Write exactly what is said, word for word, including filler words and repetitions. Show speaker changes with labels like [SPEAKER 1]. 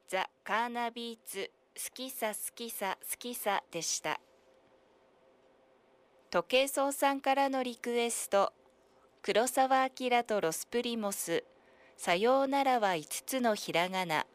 [SPEAKER 1] ザ・カーナビーツ好きさ好きさ好きさでした。時計草さんからのリクエスト、黒澤明とロスプリモス、さようならはいつつのひらがな、